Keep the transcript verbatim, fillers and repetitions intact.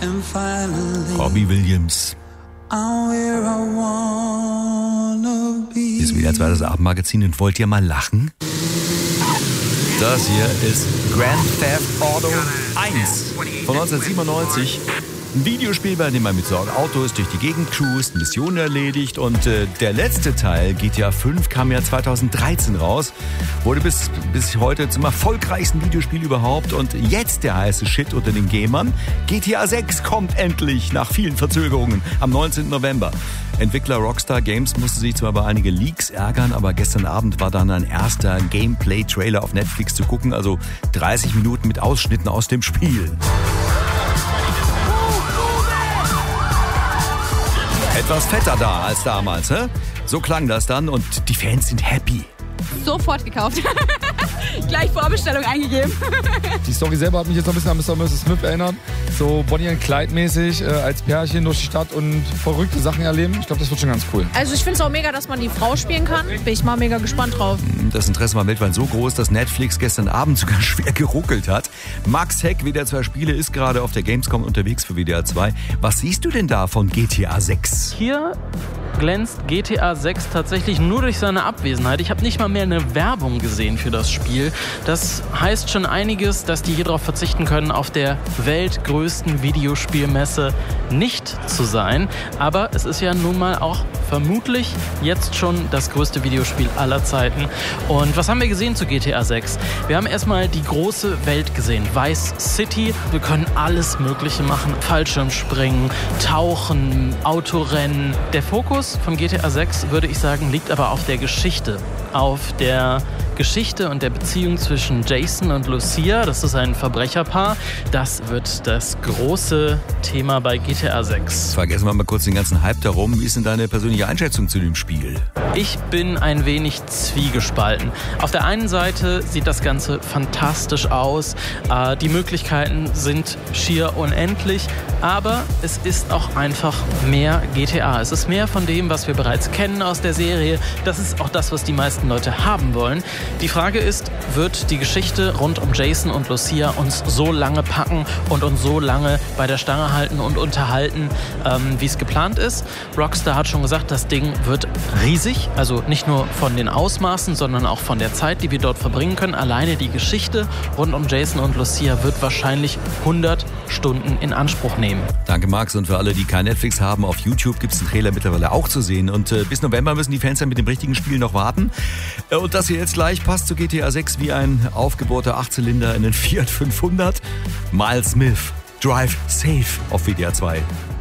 Robbie Williams. Ist wieder zwar das Abendmagazin und wollt ihr mal lachen? Das hier ist Grand Theft Auto eins von neunzehnhundertsiebenundneunzig. Ein Videospiel, bei dem man mit so Autos durch die Gegend cruist, Missionen erledigt. Und äh, der letzte Teil, G T A fünf, kam ja zweitausenddreizehn raus. Wurde bis, bis heute zum erfolgreichsten Videospiel überhaupt. Und jetzt der heiße Shit unter den Gamern. G T A sechs kommt endlich nach vielen Verzögerungen am neunzehnten November. Entwickler Rockstar Games musste sich zwar über einige Leaks ärgern, aber gestern Abend war dann ein erster Gameplay-Trailer auf Netflix zu gucken. Also dreißig Minuten mit Ausschnitten aus dem Spiel. Etwas fetter da als damals, hä? So klang das dann und die Fans sind happy. Sofort gekauft. Gleich Vorbestellung eingegeben. Die Story selber hat mich jetzt noch ein bisschen an Mister Missus Smith erinnert. So Bonnie and Clyde mäßig äh, als Pärchen durch die Stadt und verrückte Sachen erleben. Ich glaube, das wird schon ganz cool. Also ich finde es auch mega, dass man die Frau spielen kann. Bin ich mal mega gespannt drauf. Das Interesse war weltweit so groß, dass Netflix gestern Abend sogar schwer geruckelt hat. Max Heck, W D R zwei Spiele, ist gerade auf der Gamescom unterwegs für W D R zwei. Was siehst du denn da von G T A sechs? Hier glänzt G T A sechs tatsächlich nur durch seine Abwesenheit. Ich habe nicht mal mehr eine Werbung gesehen für das Spiel. Das heißt schon einiges, dass die hier darauf verzichten können, auf der weltgrößten Videospielmesse nicht zu sein. Aber es ist ja nun mal auch vermutlich jetzt schon das größte Videospiel aller Zeiten. Und was haben wir gesehen zu G T A sechs? Wir haben erstmal die große Welt gesehen. Vice City. Wir können alles Mögliche machen. Fallschirmspringen, Tauchen, Autorennen. Der Fokus von G T A sechs, würde ich sagen, liegt aber auf der Geschichte. Auf der Geschichte und der Beziehung zwischen Jason und Lucia. Das ist ein Verbrecherpaar. Das wird das große Thema bei G T A sechs. Vergessen wir mal kurz den ganzen Hype darum. Wie ist denn deine persönliche Einschätzung zu dem Spiel? Ich bin ein wenig zwiegespalten. Auf der einen Seite sieht das Ganze fantastisch aus. Äh, die Möglichkeiten sind schier unendlich. Aber es ist auch einfach mehr G T A. Es ist mehr von dem, was wir bereits kennen aus der Serie. Das ist auch das, was die meisten Leute haben wollen. Die Frage ist, wird die Geschichte rund um Jason und Lucia uns so lange packen und uns so lange bei der Stange halten und unterhalten, ähm, wie es geplant ist? Rockstar hat schon gesagt, das Ding wird riesig. Also nicht nur von den Ausmaßen, sondern auch von der Zeit, die wir dort verbringen können. Alleine die Geschichte rund um Jason und Lucia wird wahrscheinlich hundert Stunden in Anspruch nehmen. Danke, Max. Und für alle, die kein Netflix haben, auf YouTube gibt es den Trailer mittlerweile auch zu sehen. Und äh, bis November müssen die Fans dann mit dem richtigen Spiel noch warten. Äh, und das hier jetzt gleich passt zu G T A sechs wie ein aufgebohrter Achtzylinder in den Fiat fünfhundert. Miles Smith, Drive Safe auf W D R zwei.